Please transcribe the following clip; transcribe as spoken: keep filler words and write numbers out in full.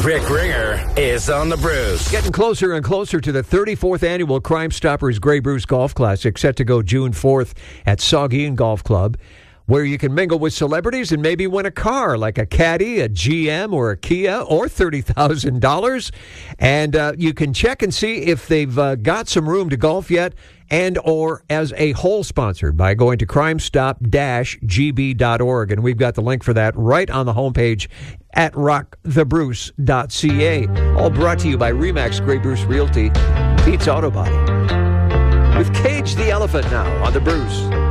Rick Ringer is on the Bruce. Getting closer and closer to the thirty-fourth annual Crime Stoppers Grey Bruce Golf Classic, set to go June fourth at Saugeen Golf Club, where you can mingle with celebrities and maybe win a car like a Caddy, a G M, or a Kia, or thirty thousand dollars. And uh, you can check and see if they've uh, got some room to golf yet, and or as a whole sponsor by going to crime stop dash g b dot org. And we've got the link for that right on the homepage at rock the bruce dot c a. All brought to you by Remax Grey Bruce Realty, Pete's Auto Body. With Cage the Elephant now on the Bruce.